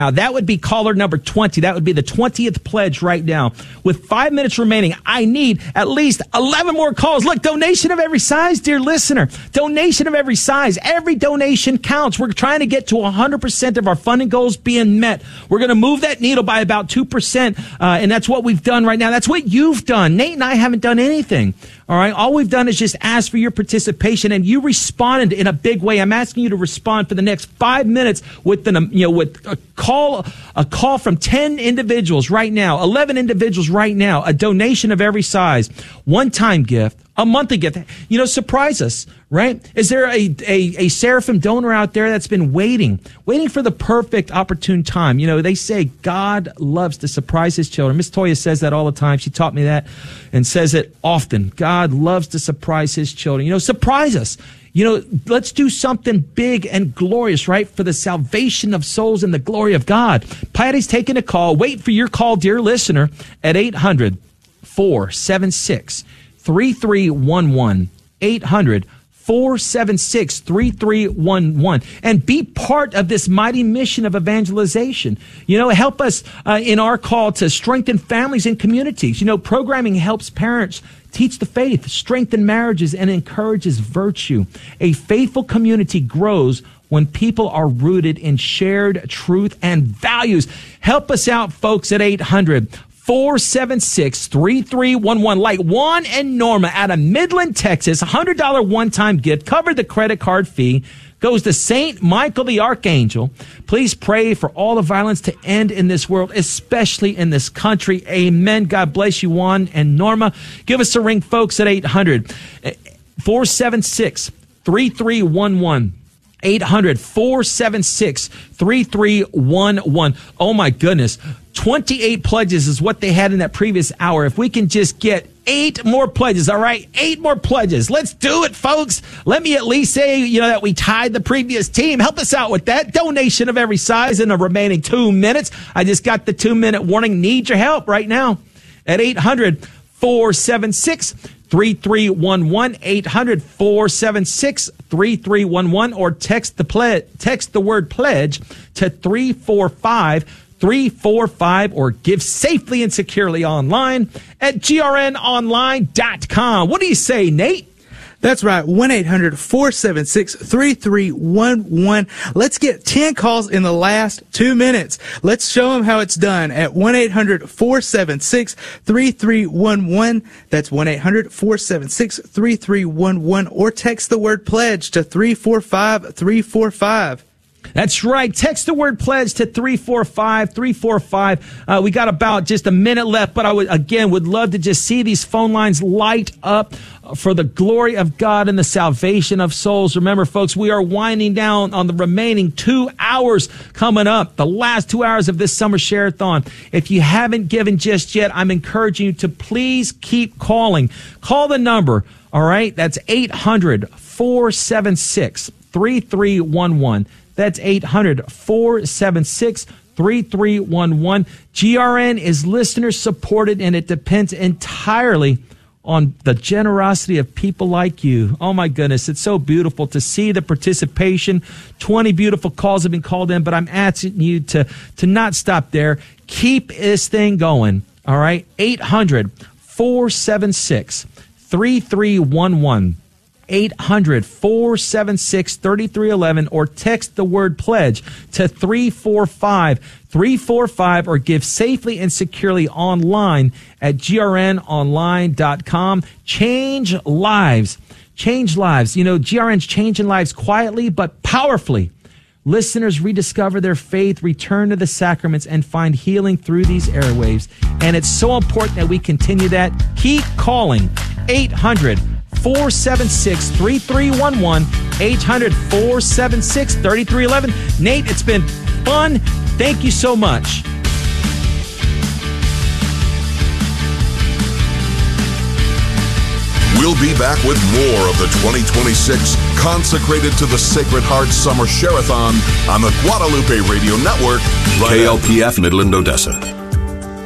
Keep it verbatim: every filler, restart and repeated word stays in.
Now, that would be caller number twenty. That would be the twentieth pledge right now. With five minutes remaining, I need at least eleven more calls. Look, donation of every size, dear listener. Donation of every size. Every donation counts. We're trying to get to one hundred percent of our funding goals being met. We're going to move that needle by about two percent, uh, and that's what we've done right now. That's what you've done. Nate and I haven't done anything. All right. All we've done is just ask for your participation, and you responded in a big way. I'm asking you to respond for the next five minutes with the, you know, with a call, a call from ten individuals right now, eleven individuals right now, a donation of every size, one-time gift, a monthly gift. You know, surprise us, right? Is there a, a, a Seraphim donor out there that's been waiting, waiting for the perfect opportune time? You know, they say God loves to surprise his children. Miss Toya says that all the time. She taught me that and says it often. God loves to surprise his children. You know, surprise us. You know, let's do something big and glorious, right? For the salvation of souls and the glory of God. Patty's taking a call. Wait for your call, dear listener, at eight hundred, four seven six, three three one one. eight hundred, four seven six, three three one one. And be part of this mighty mission of evangelization. You know, help us uh, in our call to strengthen families and communities. You know, programming helps parents teach the faith, strengthen marriages, and encourages virtue. A faithful community grows when people are rooted in shared truth and values. Help us out, folks, at eight hundred, four seven six, three three one one. Like Juan and Norma out of Midland, Texas, one hundred dollars one-time gift, covered the credit card fee, goes to Saint Michael the Archangel. Please pray for all the violence to end in this world, especially in this country. Amen. God bless you, Juan and Norma. Give us a ring, folks, at eight hundred, four seven six, three three one one. eight hundred, four seven six, three three one one. Oh, my goodness. twenty-eight pledges is what they had in that previous hour. If we can just get eight more pledges, all right? Eight more pledges. Let's do it, folks. Let me at least say, you know, that we tied the previous team. Help us out with that. Donation of every size in the remaining two minutes. I just got the two-minute warning. Need your help right now at eight hundred, four seven six, three three one one. eight hundred, four seven six, three three one one, or text the ple- text the word pledge to three four five three four five, or give safely and securely online at G R N online dot com. What do you say, Nate? That's right, one eight hundred, four seven six, three three one one. Let's get ten calls in the last two minutes. Let's show them how it's done at one eight hundred, four seven six, three three one one. That's one eight hundred, four seven six, three three one one, or text the word pledge to three four five three four five. That's right. Text the word pledge to three four five three four five. Uh, we got about just a minute left, but I would, again, would love to just see these phone lines light up for the glory of God and the salvation of souls. Remember, folks, we are winding down on the remaining two hours coming up, the last two hours of this summer share-a-thon. If you haven't given just yet, I'm encouraging you to please keep calling. Call the number, all right? That's eight hundred, four seven six, three three one one. That's eight hundred, four seven six, three three one one. G R N is listener supported, and it depends entirely on the generosity of people like you. Oh, my goodness. It's so beautiful to see the participation. twenty beautiful calls have been called in, but I'm asking you to, to not stop there. Keep this thing going. All right. eight hundred, four seven six, three three one one. eight hundred, four seven six, three three one one, or text the word pledge to three four five three four five, or give safely and securely online at G R N online dot com. Change lives. Change lives. You know, G R N's changing lives quietly but powerfully. Listeners rediscover their faith, return to the sacraments, and find healing through these airwaves. And it's so important that we continue that. Keep calling. eight hundred, four seven six, three three one one. eight hundred, four seven six, three three one one. Nate, it's been fun. Thank you so much. We'll be back with more of the twenty twenty-six Consecrated to the Sacred Heart Summer Share-a-thon on the Guadalupe Radio Network. Right K L P F Midland, Odessa.